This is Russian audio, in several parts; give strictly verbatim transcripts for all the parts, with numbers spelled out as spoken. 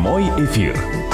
Прямой эфир.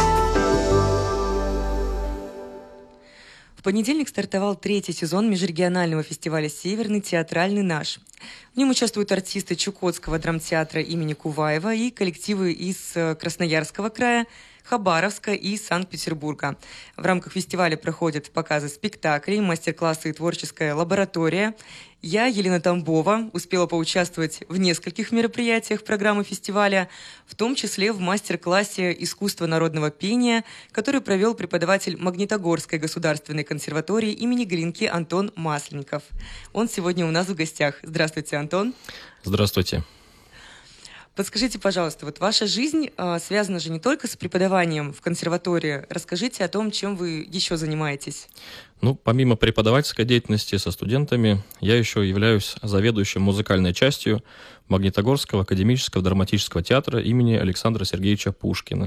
В понедельник стартовал третий сезон межрегионального фестиваля «Северный театральный наш». В нем участвуют артисты Чукотского драмтеатра имени Куваева и коллективы из Красноярского края, Хабаровска и Санкт-Петербурга. В рамках фестиваля проходят показы спектаклей, мастер-классы и творческая лаборатория. Я, Елена Тамбова, успела поучаствовать в нескольких мероприятиях программы фестиваля, в том числе в мастер-классе «Искусство народного пения», который провел преподаватель Магнитогорской государственной консерватории имени Глинки Антон Масленников. Он сегодня у нас в гостях. Здравствуйте, Антон. Здравствуйте. Подскажите, пожалуйста, вот ваша жизнь э, связана же не только с преподаванием в консерватории. Расскажите о том, чем вы еще занимаетесь. Ну, помимо преподавательской деятельности со студентами, я еще являюсь заведующим музыкальной частью Магнитогорского академического драматического театра имени Александра Сергеевича Пушкина.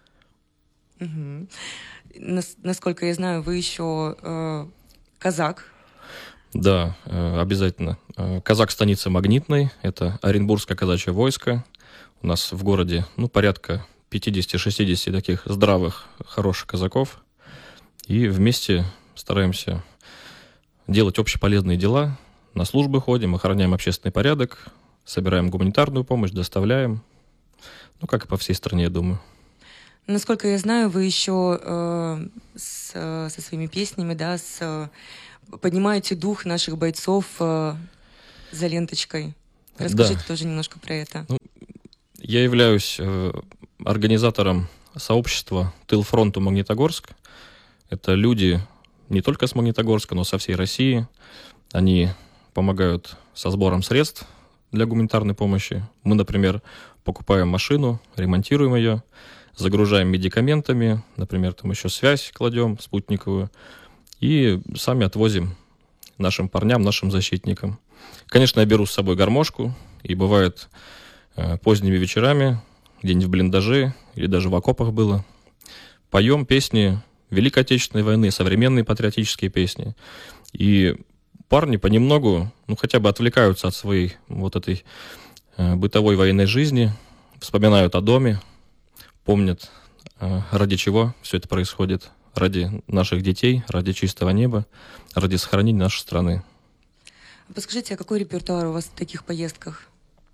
Угу. Нас, насколько я знаю, вы еще э, казак. Да, обязательно. Казак станицы Магнитной, это Оренбургское казачье войско. У нас в городе ну, порядка пятьдесят-шестьдесят таких здравых, хороших казаков. И вместе стараемся делать общеполезные дела. На службы ходим, охраняем общественный порядок, собираем гуманитарную помощь, доставляем. Ну, как и по всей стране, я думаю. Насколько я знаю, вы еще э, с, со своими песнями, да, с... поднимаете дух наших бойцов э, за ленточкой. Расскажите да. тоже немножко про это. Ну, я являюсь э, организатором сообщества «Тыл фронту Магнитогорск». Это люди не только с Магнитогорска, но со всей России. Они помогают со сбором средств для гуманитарной помощи. Мы, например, покупаем машину, ремонтируем ее, загружаем медикаментами, например, там еще связь кладем спутниковую. И сами отвозим нашим парням, нашим защитникам. Конечно, я беру с собой гармошку, и бывает э, поздними вечерами, где-нибудь в блиндаже или даже в окопах было, поем песни Великой Отечественной войны, современные патриотические песни. И парни понемногу, ну, хотя бы отвлекаются от своей вот этой э, бытовой военной жизни, вспоминают о доме, помнят, э, ради чего все это происходит. Ради наших детей, ради чистого неба, ради сохранения нашей страны. Подскажите, а какой репертуар у вас в таких поездках?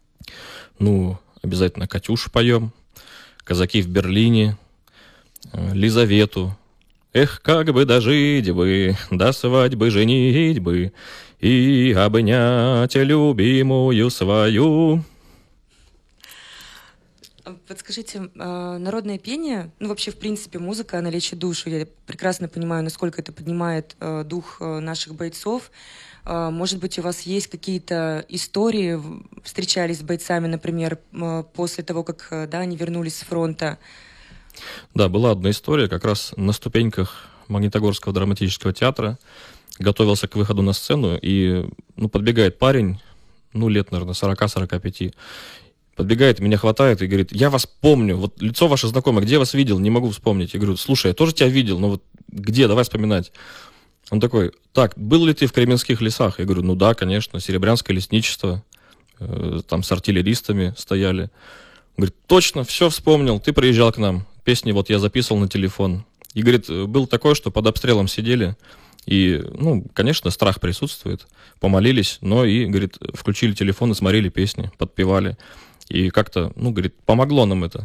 Ну, обязательно «Катюшу» поем, «Казаки в Берлине», «Лизавету». Эх, как бы дожить бы, до свадьбы женить бы, и обнять любимую свою. Подскажите, народное пение, ну вообще, в принципе, музыка, она лечит душу. Я прекрасно понимаю, насколько это поднимает дух наших бойцов. Может быть, у вас есть какие-то истории, встречались с бойцами, например, после того, как да, они вернулись с фронта? Да, была одна история, как раз на ступеньках Магнитогорского драматического театра. Готовился к выходу на сцену, и ну, подбегает парень, ну, лет, наверное, сорок-сорок пять. Подбегает, меня хватает и говорит: я вас помню, вот лицо ваше знакомое, где я вас видел, не могу вспомнить. Я говорю: слушай, я тоже тебя видел, но вот где, давай вспоминать. Он такой: так, был ли ты в Кременских лесах? Я говорю: ну да, конечно, Серебрянское лесничество, э, там с артиллеристами стояли. Он говорит: точно, все вспомнил, ты приезжал к нам, песни вот я записывал на телефон. И говорит, было такое, что под обстрелом сидели, и, ну, конечно, страх присутствует, помолились, но и, говорит, включили телефон и смотрели песни, подпевали. И как-то, ну, говорит, помогло нам это.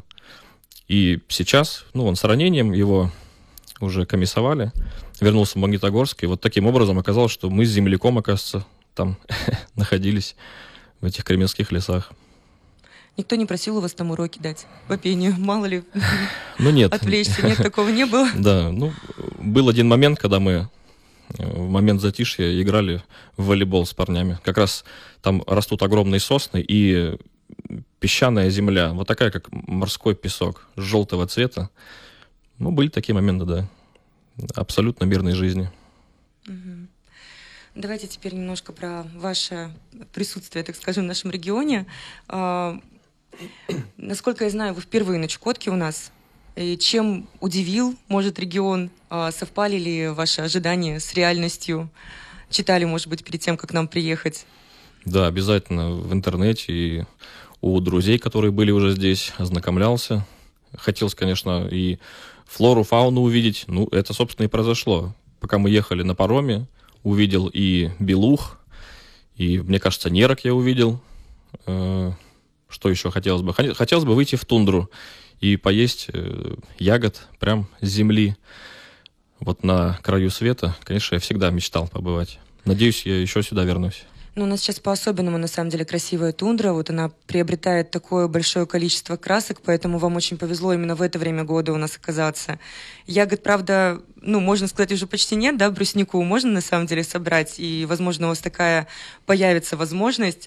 И сейчас, ну, он с ранением, его уже комиссовали, вернулся в Магнитогорск, и вот таким образом оказалось, что мы с земляком, оказывается, там находились, в этих кременских лесах. Никто не просил у вас там уроки дать по пению? Мало ли, ну, нет. Отвлечься? Нет, такого не было? Да, ну, был один момент, когда мы в момент затишья играли в волейбол с парнями. Как раз там растут огромные сосны, и песчаная земля, вот такая, как морской песок, желтого цвета. Ну, были такие моменты, да. Абсолютно мирной жизни. Угу. Давайте теперь немножко про ваше присутствие, так скажем, в нашем регионе. А, насколько я знаю, вы впервые на Чукотке у нас. И чем удивил, может, регион? А, совпали ли ваши ожидания с реальностью? Читали, может быть, перед тем, как к нам приехать? Да, обязательно в интернете и у друзей, которые были уже здесь, ознакомлялся. Хотелось, конечно, и флору, фауну увидеть. Ну, это, собственно, и произошло. Пока мы ехали на пароме, увидел и белух, и, мне кажется, нерок я увидел. Что еще хотелось бы? Хотелось бы выйти в тундру и поесть ягод прям с земли. Вот на краю света, конечно, я всегда мечтал побывать. Надеюсь, я еще сюда вернусь. Ну, у нас сейчас по-особенному, на самом деле, красивая тундра. Вот она приобретает такое большое количество красок, поэтому вам очень повезло именно в это время года у нас оказаться. Ягод, правда, ну, можно сказать, уже почти нет, да, бруснику можно, на самом деле, собрать, и, возможно, у вас такая появится возможность.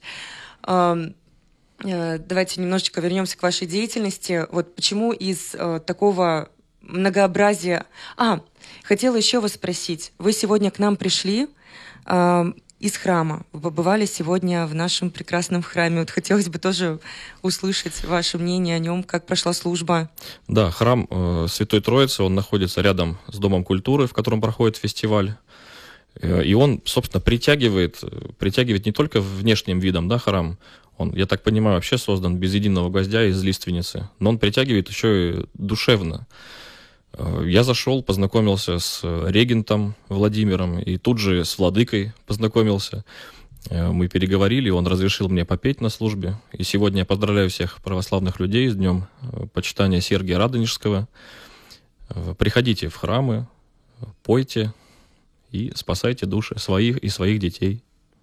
Давайте немножечко вернемся к вашей деятельности. Вот почему из такого многообразия... А, хотела еще вас спросить. Вы сегодня к нам пришли э, из храма. Вы побывали сегодня в нашем прекрасном храме. Вот хотелось бы тоже услышать ваше мнение о нем, как прошла служба. Да, храм э, Святой Троицы, он находится рядом с Домом культуры, в котором проходит фестиваль. Э, и он, собственно, притягивает, притягивает не только внешним видом, да, храм. Он, я так понимаю, вообще создан без единого гвоздя из лиственницы. Но он притягивает еще и душевно. Я зашел, познакомился с регентом Владимиром и тут же с владыкой познакомился. Мы переговорили, он разрешил мне попеть на службе. И сегодня я поздравляю всех православных людей с Днем почитания Сергия Радонежского. Приходите в храмы, пойте и спасайте души своих и своих детей.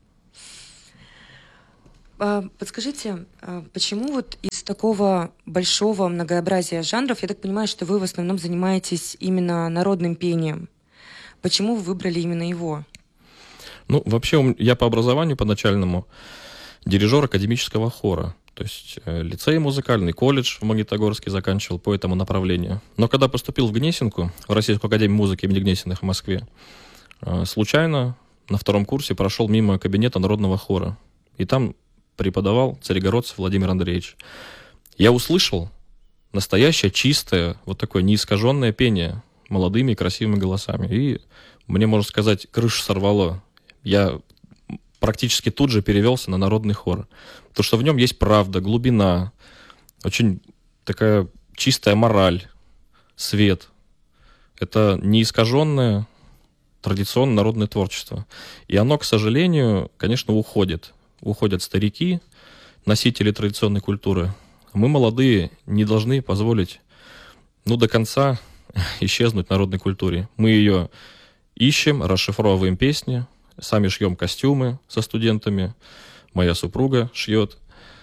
Подскажите, почему вот из такого большого многообразия жанров, я так понимаю, что вы в основном занимаетесь именно народным пением, почему вы выбрали именно его? Ну, вообще, я по образованию, по начальному, дирижер академического хора. То есть лицей музыкальный, колледж в Магнитогорске заканчивал по этому направлению. Но когда поступил в Гнесинку, в Российскую академию музыки имени Гнесиных в Москве, случайно на втором курсе прошел мимо кабинета народного хора. И там преподавал царегородцев Владимир Андреевич. Я услышал настоящее, чистое, вот такое неискаженное пение молодыми и красивыми голосами. И мне, можно сказать, крышу сорвало. Я практически тут же перевелся на народный хор. Потому что в нем есть правда, глубина, очень такая чистая мораль, свет. Это неискаженное традиционное народное творчество. И оно, к сожалению, конечно, уходит. Уходят старики, носители традиционной культуры. Мы, молодые, не должны позволить, ну, до конца исчезнуть народной культуре. Мы ее ищем, расшифровываем песни, сами шьем костюмы со студентами, моя супруга шьет,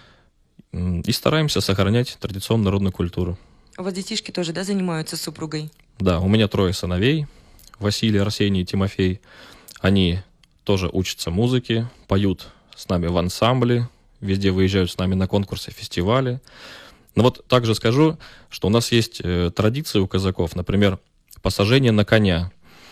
и стараемся сохранять традиционную народную культуру. У вас детишки тоже, да, занимаются с супругой? Да, у меня трое сыновей, Василий, Арсений и Тимофей. Они тоже учатся музыке, поют с нами в ансамбле, везде выезжают с нами на конкурсы, фестивали. Но вот также скажу, что у нас есть э, традиции у казаков, например, посажение на коня.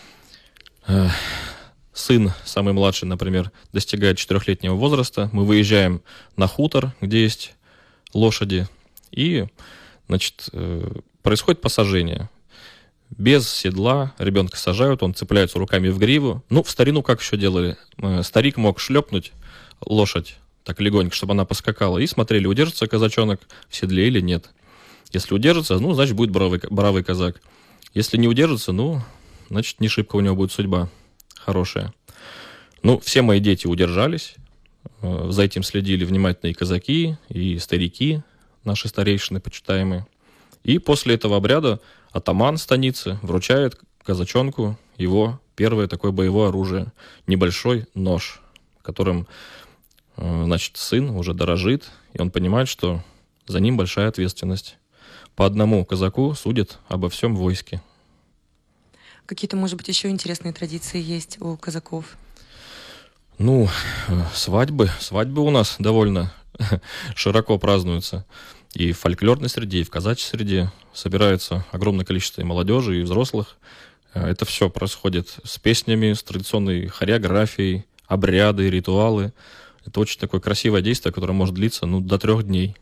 Э, сын, самый младший, например, достигает четырехлетнего возраста, мы выезжаем на хутор, где есть лошади, и, значит, э, происходит посажение. Без седла ребенка сажают, он цепляется руками в гриву. Ну, в старину как еще делали? Э, старик мог шлепнуть лошадь так легонько, чтобы она поскакала, и смотрели, удержится казачонок в седле или нет. Если удержится, ну, значит, будет бравый, бравый казак. Если не удержится, ну, значит, не шибко у него будет судьба хорошая. Ну, все мои дети удержались, за этим следили внимательно и казаки, и старики, наши старейшины почитаемые. И после этого обряда атаман станицы вручает казачонку его первое такое боевое оружие, небольшой нож, которым, значит, сын уже дорожит, и он понимает, что за ним большая ответственность. По одному казаку судят обо всем войске. Какие-то, может быть, еще интересные традиции есть у казаков? Ну, свадьбы. Свадьбы у нас довольно широко празднуются. И в фольклорной среде, и в казачьей среде собирается огромное количество и молодежи, и взрослых. Это все происходит с песнями, с традиционной хореографией, обряды, ритуалы. Это очень такое красивое действие, которое может длиться, ну, до трех дней.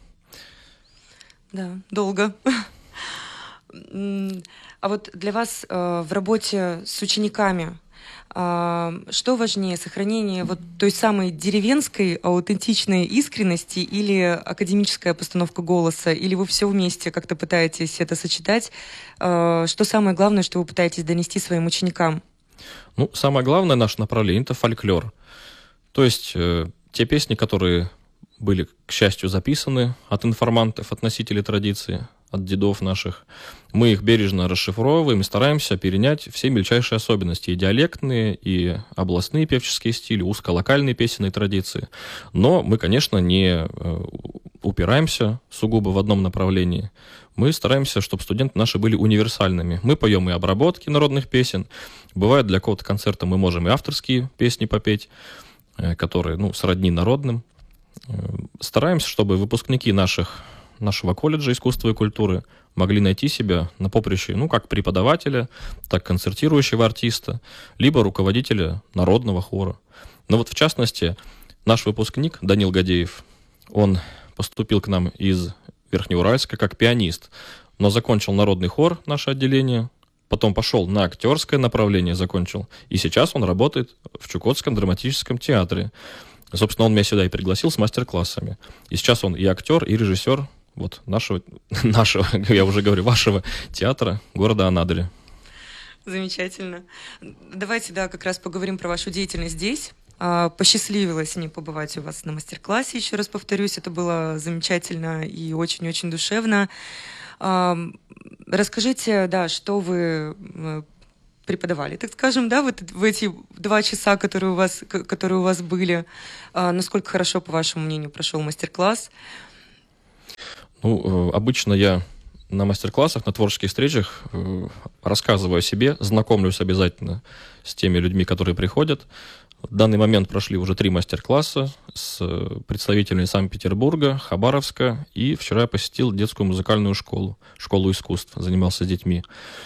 Да, долго. А вот для вас э, в работе с учениками Что важнее, сохранение вот той самой деревенской аутентичной искренности или академическая постановка голоса, или вы все вместе как-то пытаетесь это сочетать? Что самое главное, что вы пытаетесь донести своим ученикам? Ну, самое главное наше направление – это фольклор. То есть э, те песни, которые были, к счастью, записаны от информантов, от носителей традиции, от дедов наших, мы их бережно расшифровываем и стараемся перенять все мельчайшие особенности, и диалектные, и областные певческие стили, узколокальные песенные традиции. Но мы, конечно, не упираемся сугубо в одном направлении. Мы стараемся, чтобы студенты наши были универсальными. Мы поем и обработки народных песен. Бывает, для какого-то концерта мы можем и авторские песни попеть, которые, ну, сродни народным. Стараемся, чтобы выпускники наших нашего колледжа искусства и культуры могли найти себя на поприще, ну, как преподавателя, так концертирующего артиста, либо руководителя народного хора. Но вот, в частности, наш выпускник Данил Гадеев, он поступил к нам из Верхнеуральска как пианист, но закончил народный хор, наше отделение, потом пошел на актерское направление, закончил, и сейчас он работает в Чукотском драматическом театре. Собственно, он меня сюда и пригласил с мастер-классами. И сейчас он и актер, и режиссер вот нашего, нашего, я уже говорю, вашего театра города Анадыря. Замечательно. Давайте, да, как раз поговорим про вашу деятельность здесь. Посчастливилось мне побывать у вас на мастер-классе, еще раз повторюсь, это было замечательно и очень-очень душевно. Расскажите, да, что вы преподавали, так скажем, да, вот в эти два часа, которые у вас, которые у вас были, насколько хорошо, по вашему мнению, прошел мастер-класс? Ну, обычно я на мастер-классах, на творческих встречах рассказываю о себе, знакомлюсь обязательно с теми людьми, которые приходят. В данный момент прошли уже три мастер-класса с представителями Санкт-Петербурга, Хабаровска, и вчера я посетил детскую музыкальную школу, школу искусств, занимался с детьми.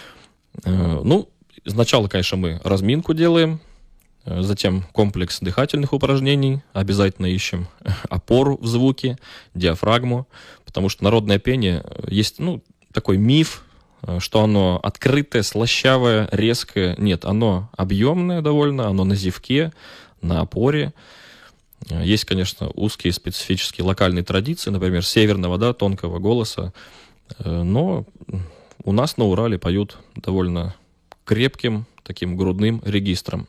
Ну, сначала, конечно, мы разминку делаем, затем комплекс дыхательных упражнений, обязательно ищем опору в звуке, диафрагму, потому что народное пение есть, ну, такой миф, что оно открытое, слащавое, резкое. Нет, оно объемное довольно, оно на зевке, на опоре. Есть, конечно, узкие специфические локальные традиции, например, северного, да, тонкого голоса, но у нас на Урале поют довольно крепким, таким грудным регистром.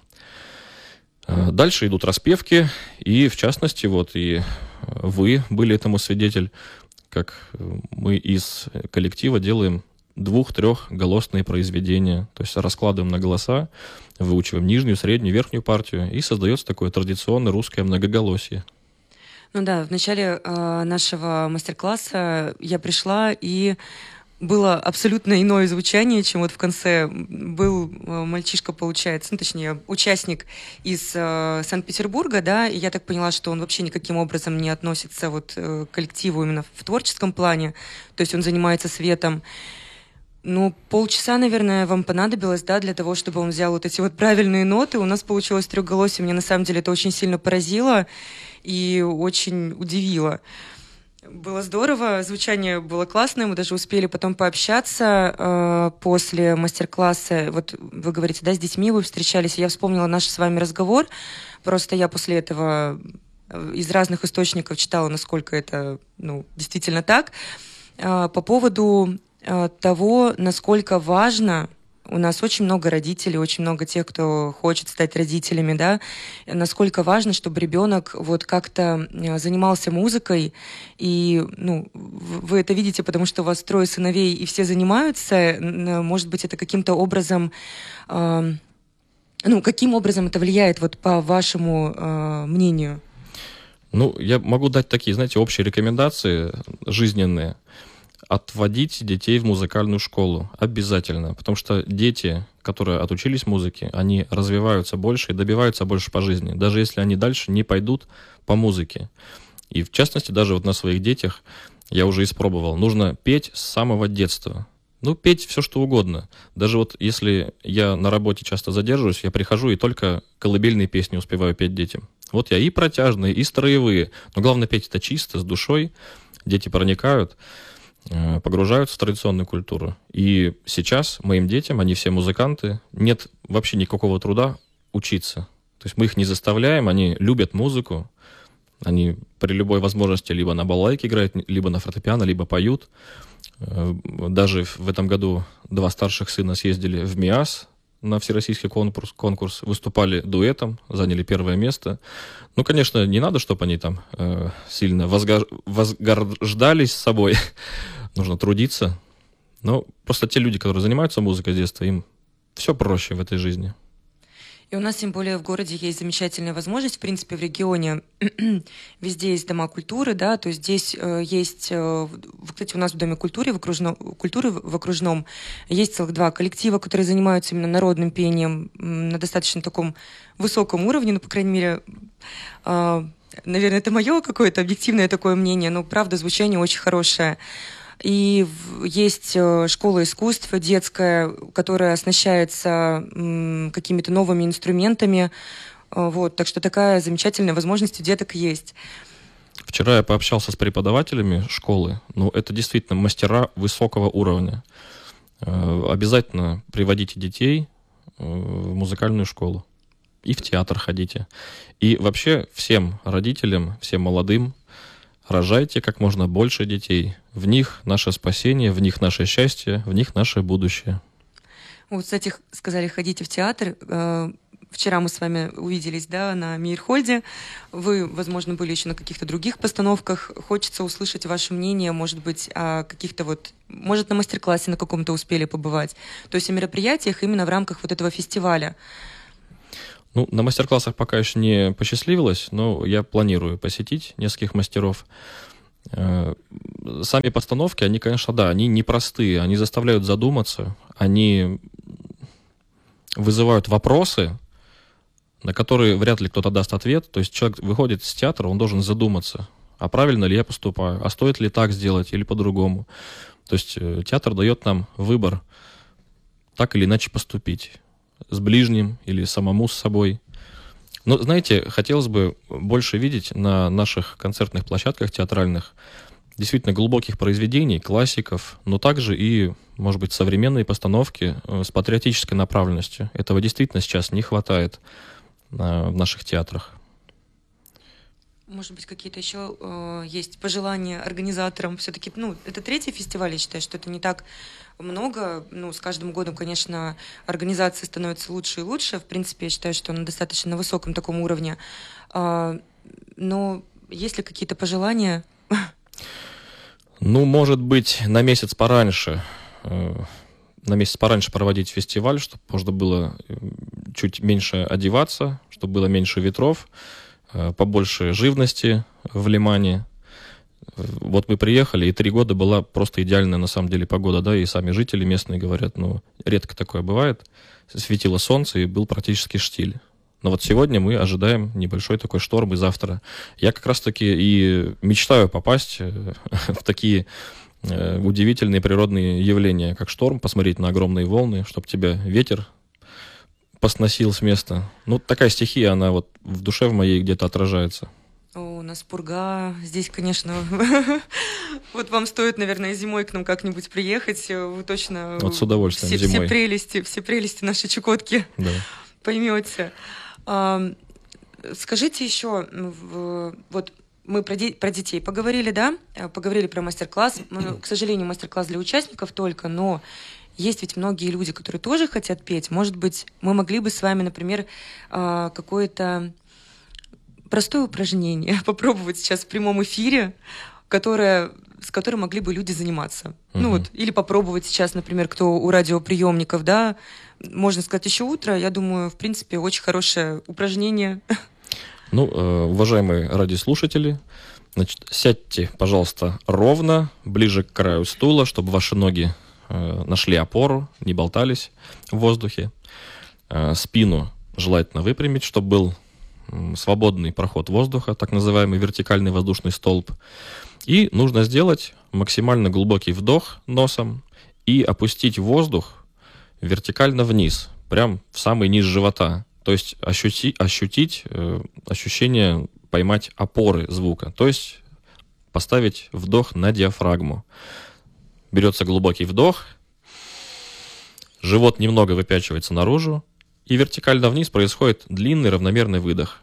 Дальше идут распевки, и, в частности, вот и вы были этому свидетель, как мы из коллектива делаем двух-трехголосные произведения, то есть раскладываем на голоса, выучиваем нижнюю, среднюю, верхнюю партию, и создается такое традиционное русское многоголосие. Ну да, в начале э, нашего мастер-класса я пришла, и было абсолютно иное звучание, чем вот в конце. Был мальчишка, получается, ну, точнее, участник из э, Санкт-Петербурга, да, и я так поняла, что он вообще никаким образом не относится вот э, к коллективу именно в творческом плане, то есть он занимается светом. Ну, полчаса, наверное, вам понадобилось, да, для того, чтобы он взял вот эти вот правильные ноты. У нас получилось трехголосие, мне на самом деле это очень сильно поразило и очень удивило. Было здорово, звучание было классное, мы даже успели потом пообщаться э, после мастер-класса. Вот вы говорите, да, с детьми вы встречались, я вспомнила наш с вами разговор, просто я после этого из разных источников читала, насколько это, ну, действительно так, э, по поводу э, того, насколько важно. У нас очень много родителей, очень много тех, кто хочет стать родителями, да, насколько важно, чтобы ребенок вот как-то занимался музыкой, и, ну, вы это видите, потому что у вас трое сыновей, и все занимаются, может быть, это каким-то образом, э, ну, каким образом это влияет, вот по вашему э, мнению? Ну, я могу дать такие, знаете, общие рекомендации жизненные. Отводить детей в музыкальную школу обязательно, потому что дети, которые отучились музыке, они развиваются больше и добиваются больше по жизни, даже если они дальше не пойдут по музыке. И в частности, даже вот на своих детях я уже испробовал. Нужно петь с самого детства. Ну, петь все, что угодно. Даже вот если я на работе часто задерживаюсь, я прихожу и только колыбельные песни успеваю петь детям. Вот я и протяжные, и строевые. Но главное петь это чисто, с душой. Дети проникают, погружаются в традиционную культуру. И сейчас моим детям, они все музыканты, нет вообще никакого труда учиться. То есть мы их не заставляем, они любят музыку, они при любой возможности либо на балалайке играют, либо на фортепиано, либо поют. Даже в этом году два старших сына съездили в МИАС на всероссийский конкурс, конкурс, выступали дуэтом, заняли первое место. Ну, конечно, не надо, чтобы они там э, сильно возгор... возгождались собой. Нужно трудиться. Но просто те люди, которые занимаются музыкой с детства, им все проще в этой жизни. И у нас, тем более, в городе есть замечательная возможность, в принципе, в регионе везде есть дома культуры, да, то есть здесь э, есть, э, кстати, у нас в Доме культуры в, окружном, культуры в окружном есть целых два коллектива, которые занимаются именно народным пением на достаточно таком высоком уровне, ну, по крайней мере, э, наверное, это мое какое-то объективное такое мнение, но, правда, звучание очень хорошее. И есть школа искусств детская, которая оснащается какими-то новыми инструментами. Вот, так что такая замечательная возможность у деток есть. Вчера я пообщался с преподавателями школы. Ну, это действительно мастера высокого уровня. Обязательно приводите детей в музыкальную школу. И в театр ходите. И вообще всем родителям, всем молодым, рожайте как можно больше детей. В них наше спасение, в них наше счастье, в них наше будущее. Вот, кстати, сказали, ходите в театр. Вчера мы с вами увиделись, да, на Мейерхольде. Вы, возможно, были еще на каких-то других постановках. Хочется услышать ваше мнение, может быть, о каких-то вот... Может, на мастер-классе на каком-то успели побывать. То есть о мероприятиях именно в рамках вот этого фестиваля. Ну, на мастер-классах пока еще не посчастливилось, но я планирую посетить нескольких мастеров. Сами постановки, они, конечно, да, они непростые, они заставляют задуматься, они вызывают вопросы, на которые вряд ли кто-то даст ответ. То есть человек выходит из театра, он должен задуматься, а правильно ли я поступаю, а стоит ли так сделать или по-другому. То есть театр дает нам выбор так или иначе поступить. С ближним или самому с собой. Но, знаете, хотелось бы больше видеть на наших концертных площадках театральных действительно глубоких произведений, классиков, но также и, может быть, современные постановки с патриотической направленностью. Этого действительно сейчас не хватает в наших театрах. Может быть, какие-то еще э, есть пожелания организаторам? Все-таки, ну, это третий фестиваль, я считаю, что это не так много. Ну, с каждым годом, конечно, организация становится лучше и лучше. В принципе, я считаю, что она достаточно на высоком таком уровне. Э, но есть ли какие-то пожелания? Ну, может быть, на месяц пораньше, э, на месяц пораньше проводить фестиваль, чтобы можно было чуть меньше одеваться, чтобы было меньше ветров, побольше живности в Лимане. Вот мы приехали, и три года была просто идеальная на самом деле погода, да, и сами жители местные говорят, ну, редко такое бывает. Светило солнце, и был практически штиль. Но вот сегодня мы ожидаем небольшой такой шторм, и завтра. Я как раз-таки и мечтаю попасть в такие удивительные природные явления, как шторм, посмотреть на огромные волны, чтобы тебя ветер посносил с места. Ну, такая стихия, она вот в душе в моей где-то отражается. О, у нас пурга. Здесь, конечно, вот вам стоит, наверное, зимой к нам как-нибудь приехать. Вы точно вот с удовольствием все, зимой. Все прелести, все прелести нашей Чукотки да. поймете. А, скажите еще, вот мы про, де- про детей поговорили, да? Поговорили про мастер-класс. К сожалению, мастер-класс для участников только, но есть ведь многие люди, которые тоже хотят петь. Может быть, мы могли бы с вами, например, какое-то простое упражнение попробовать сейчас в прямом эфире, которое, с которым могли бы люди заниматься. Uh-huh. Ну вот, или попробовать сейчас, например, кто у радиоприемников, да, можно сказать, еще утро. Я думаю, в принципе, очень хорошее упражнение. Ну, уважаемые радиослушатели, значит, сядьте, пожалуйста, ровно, ближе к краю стула, чтобы ваши ноги нашли опору, не болтались в воздухе. Спину желательно выпрямить, чтобы был свободный проход воздуха, так называемый вертикальный воздушный столб. И нужно сделать максимально глубокий вдох носом и опустить воздух вертикально вниз, прям в самый низ живота. То есть ощути, ощутить э, ощущение, поймать опоры звука. То есть поставить вдох на диафрагму. Берется глубокий вдох, живот немного выпячивается наружу, И вертикально вниз происходит длинный равномерный выдох.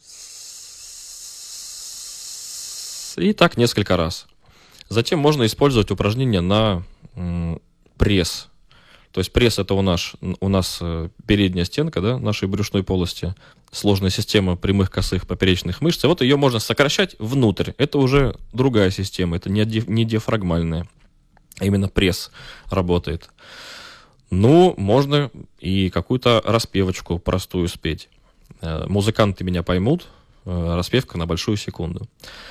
И так несколько раз. Затем можно использовать упражнение на м, пресс. То есть пресс — это у нас, у нас передняя стенка, да, нашей брюшной полости, сложная система прямых, косых, поперечных мышц. И вот ее можно сокращать внутрь. Это уже другая система, это не, ди, не диафрагмальная, а именно пресс работает. Ну, можно и какую-то распевочку простую спеть. Музыканты меня поймут. Распевка на большую секунду.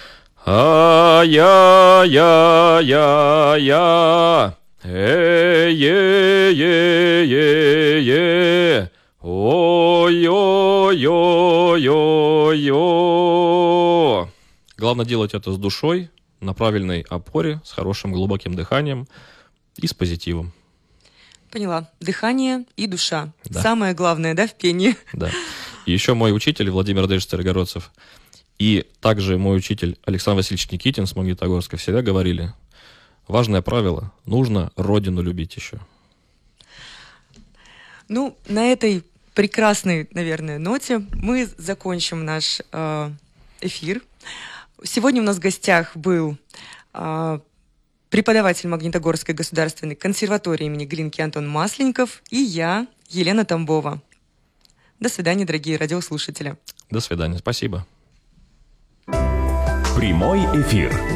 А-я-я-я-я, э-е-е-е-е, ой-ой-ой-ой-ой. Главное делать это с душой, на правильной опоре, с хорошим глубоким дыханием и с позитивом. Поняла. Дыхание и душа. Да. Самое главное, да, в пении? Да. И еще мой учитель Владимир Андреевич Старогородцев и также мой учитель Александр Васильевич Никитин с Магнитогорска всегда говорили: важное правило, нужно родину любить еще. Ну, на этой прекрасной, наверное, ноте мы закончим наш э, эфир. Сегодня у нас в гостях был э, преподаватель Магнитогорской государственной консерватории имени Глинки Антон Масленников и я, Елена Тамбова. До свидания, дорогие радиослушатели. До свидания, спасибо. Прямой эфир.